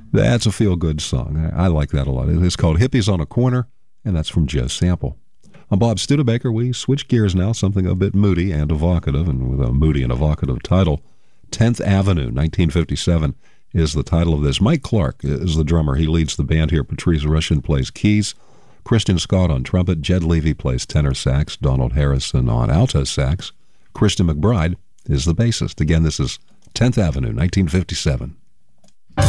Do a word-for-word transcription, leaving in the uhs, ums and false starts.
That's a feel-good song. I, I like that a lot. It's called Hippies on a Corner, and that's from Joe Sample. I'm Bob Studebaker. We switch gears now, something a bit moody and evocative, and with a moody and evocative title. tenth Avenue, nineteen fifty-seven, is the title of this. Mike Clark is the drummer. He leads the band here. Patrice Rushen plays keys. Kristen Scott on trumpet. Jed Levy plays tenor sax. Donald Harrison on alto sax. Kristen McBride is the bassist. Again, this is tenth Avenue, nineteen fifty-seven.